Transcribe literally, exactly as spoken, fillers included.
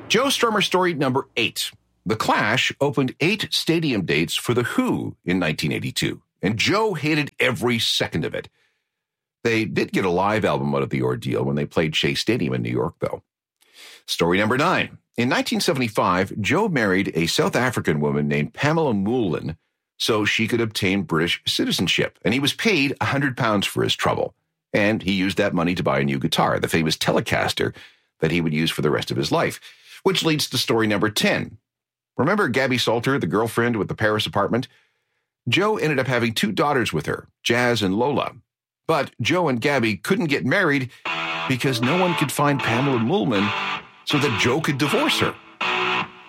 Joe Strummer story number eight. The Clash opened eight stadium dates for The Who in nineteen eighty-two, and Joe hated every second of it. They did get a live album out of the ordeal when they played Shea Stadium in New York, though. Story number nine. In nineteen seventy-five, Joe married a South African woman named Pamela Moulin so she could obtain British citizenship, and he was paid one hundred pounds for his trouble. And he used that money to buy a new guitar, the famous Telecaster, that he would use for the rest of his life, which leads to story number ten. Remember Gabby Salter, the girlfriend with the Paris apartment? Joe ended up having two daughters with her, Jazz and Lola. But Joe and Gabby couldn't get married because no one could find Pamela Moulman so that Joe could divorce her.